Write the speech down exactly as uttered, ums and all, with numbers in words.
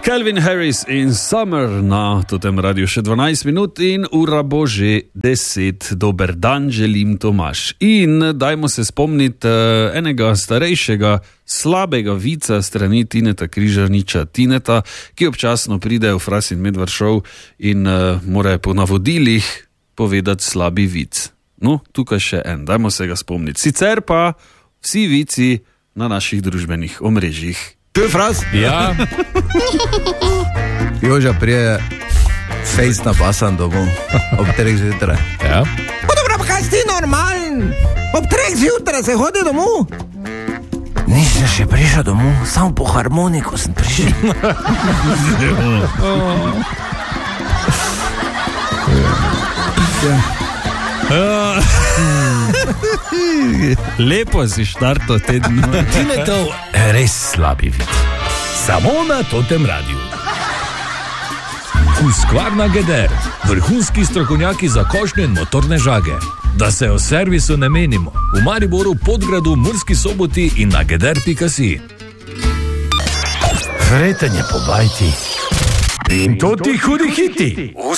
Calvin Harris in Summer na totem radiju še dvanajst minut in ura bo že deset. Dober dan, želim Tomaž. In dajmo se spomniti uh, enega starejšega, slabega vica strani Tineta Križaniča. Tineta, ki občasno pride v Fras in Medvard show in uh, mora po navodilih povedati slabi vic. No, tukaj še en, dajmo se ga spomniti. Sicer pa vsi vici na naših družbenih omrežjih. Tu je Fras? Ja. Joža prije fejs napasan domov ob treh zjutraj. Ja. Pa dobro, pa kaj si normalen? Ob treh zjutraj se hodi domov? Nisem še prišel domov, samo po harmoniko sem prišel. Lepo si štarto teden. Tinetov res slabi vid. Samo na totem radiju. Husqvarna Geder, vrhunski strokovnjaki za košnje in motorne žage. Da se o servisu ne menimo, v Mariboru, Podgradu, Murski Soboti in na geder pika si. Vretenje po bajti. In to ti hudi hiti.